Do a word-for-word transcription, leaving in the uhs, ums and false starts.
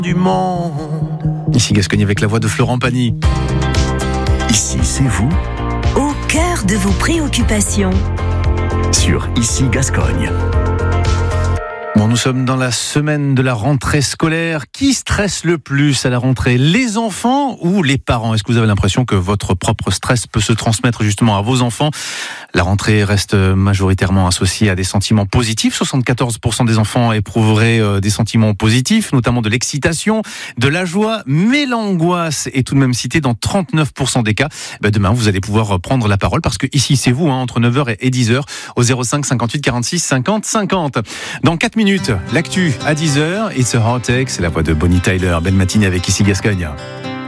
du monde. Ici Gascogne avec la voix de Florent Pagny. Ici, c'est vous, au cœur de vos préoccupations. Sur Ici Gascogne. Bon, nous sommes dans la semaine de la rentrée scolaire. Qui stresse le plus à la rentrée, les enfants ou les parents? Est-ce que vous avez l'impression que votre propre stress peut se transmettre justement à vos enfants? La rentrée reste majoritairement associée à des sentiments positifs. soixante-quatorze pour cent des enfants éprouveraient des sentiments positifs, notamment de l'excitation, de la joie, mais l'angoisse est tout de même citée dans trente-neuf pour cent des cas. Ben demain, vous allez pouvoir prendre la parole parce que ici, c'est vous, hein, entre neuf heures et dix heures, au zéro cinq cinquante-huit quarante-six cinquante cinquante. Dans quatre minutes, l'actu à dix heures, It's a Heartache, c'est la voix de Bonnie Tyler. Belle matinée avec Ici Gascogne.